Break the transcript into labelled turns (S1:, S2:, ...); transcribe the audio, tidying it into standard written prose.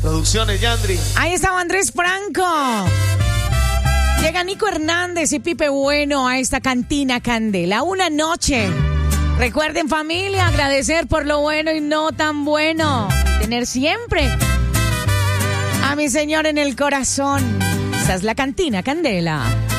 S1: Producciones Yandri.
S2: Ahí estaba Andrés Franco. Llega Nico Hernández y Pipe Bueno a esta cantina Candela. Una noche. Recuerden, familia, agradecer por lo bueno y no tan bueno. Tener siempre a mi Señor en el corazón. Esta es la cantina Candela.